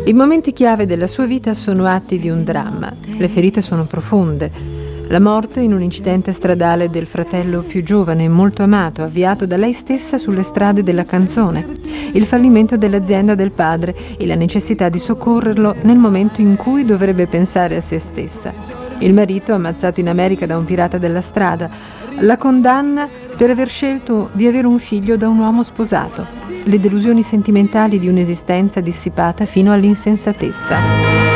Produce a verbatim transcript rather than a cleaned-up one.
I momenti chiave della sua vita sono atti di un dramma. Le ferite sono profonde. La morte in un incidente stradale del fratello più giovane e molto amato, avviato da lei stessa sulle strade della canzone. Il fallimento dell'azienda del padre e la necessità di soccorrerlo nel momento in cui dovrebbe pensare a se stessa. Il marito ammazzato in America da un pirata della strada. La condanna per aver scelto di avere un figlio da un uomo sposato. Le delusioni sentimentali di un'esistenza dissipata fino all'insensatezza.